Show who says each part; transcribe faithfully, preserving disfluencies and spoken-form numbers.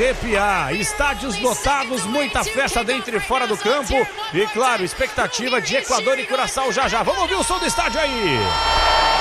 Speaker 1: arrepiar. Estádios lotados, muita festa dentro e fora do campo. E claro, expectativa de Equador e Curaçao já já. Vamos ouvir o som do estádio aí.